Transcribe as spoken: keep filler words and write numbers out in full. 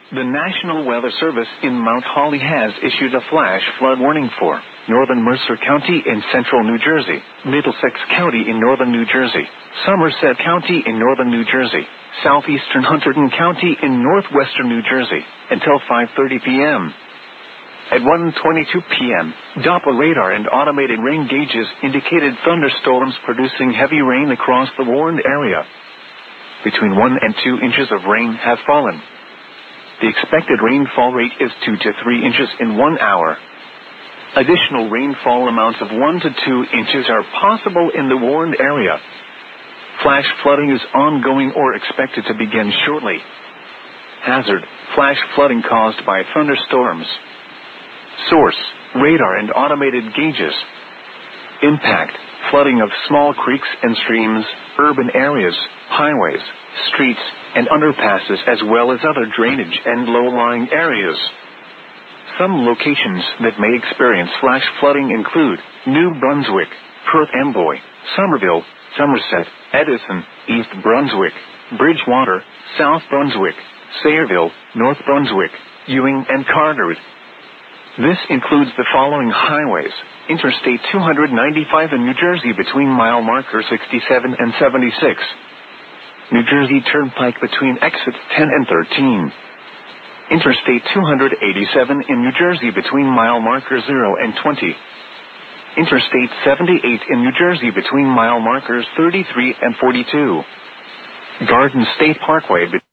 The National Weather Service in Mount Holly has issued a flash flood warning for northern Mercer County in central New Jersey, Middlesex County in northern New Jersey, Somerset County in northern New Jersey, southeastern Hunterdon County in northwestern New Jersey, until five thirty p.m. At one twenty-two p.m., Doppler radar and automated rain gauges indicated thunderstorms producing heavy rain across the warned area. Between one and two inches of rain have fallen. The expected rainfall rate is two to three inches in one hour. Additional rainfall amounts of one to two inches are possible in the warned area. Flash flooding is ongoing or expected to begin shortly. Hazard: flash flooding caused by thunderstorms. Source: radar and automated gauges. Impact: flooding of small creeks and streams, urban areas, highways, streets, and underpasses, as well as other drainage and low-lying areas. Some locations that may experience flash flooding include New Brunswick, Perth Amboy, Somerville, Somerset, Edison, East Brunswick, Bridgewater, South Brunswick, Sayreville, North Brunswick, Ewing, and Carteret. This includes the following highways: Interstate two ninety-five in New Jersey between mile marker sixty-seven and seventy-six. New Jersey Turnpike between exits ten and thirteen. Interstate two eighty-seven in New Jersey between mile marker zero and twenty. Interstate seventy-eight in New Jersey between mile markers thirty-three and forty-two. Garden State Parkway between